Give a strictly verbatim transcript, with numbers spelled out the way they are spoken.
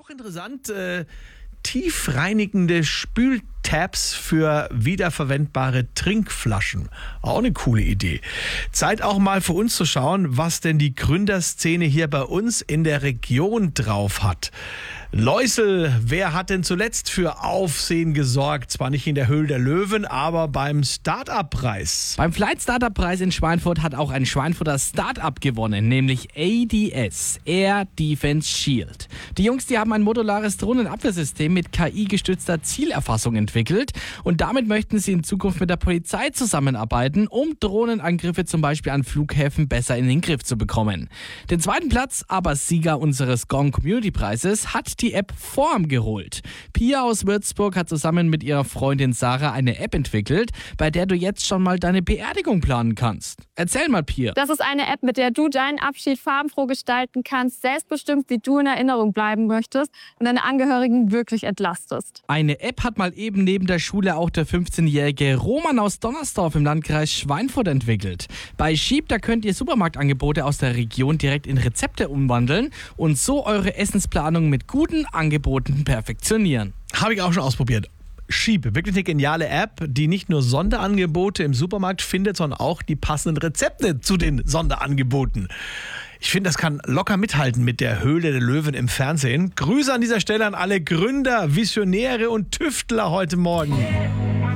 Auch interessant, äh, tiefreinigende Spültabs für wiederverwendbare Trinkflaschen. Auch eine coole Idee. Zeit auch mal für uns zu schauen, was denn die Gründerszene hier bei uns in der Region drauf hat. Läusel, wer hat denn zuletzt für Aufsehen gesorgt? Zwar nicht in der Höhle der Löwen, aber beim Start-up-Preis. Beim Flight Startup-Preis in Schweinfurt hat auch ein Schweinfurter Start-up gewonnen, nämlich A D S, Air Defense Shield. Die Jungs, die haben ein modulares Drohnenabwehrsystem mit K I-gestützter Zielerfassung entwickelt und damit möchten sie in Zukunft mit der Polizei zusammenarbeiten, um Drohnenangriffe zum Beispiel an Flughäfen besser in den Griff zu bekommen. Den zweiten Platz, aber Sieger unseres Gong Community Preises, hat die App Form geholt. Pia aus Würzburg hat zusammen mit ihrer Freundin Sarah eine App entwickelt, bei der du jetzt schon mal deine Beerdigung planen kannst. Erzähl mal, Pia. Das ist eine App, mit der du deinen Abschied farbenfroh gestalten kannst, selbstbestimmt, wie du in Erinnerung bleiben möchtest und deine Angehörigen wirklich entlastest. Eine App hat mal eben neben der Schule auch der fünfzehnjährige Roman aus Donnersdorf im Landkreis Schweinfurt entwickelt. Bei Sheep, da könnt ihr Supermarktangebote aus der Region direkt in Rezepte umwandeln und so eure Essensplanung mit guten Angeboten perfektionieren. Habe ich auch schon ausprobiert. Sheep, wirklich eine geniale App, die nicht nur Sonderangebote im Supermarkt findet, sondern auch die passenden Rezepte zu den Sonderangeboten. Ich finde, das kann locker mithalten mit der Höhle der Löwen im Fernsehen. Grüße an dieser Stelle an alle Gründer, Visionäre und Tüftler heute Morgen.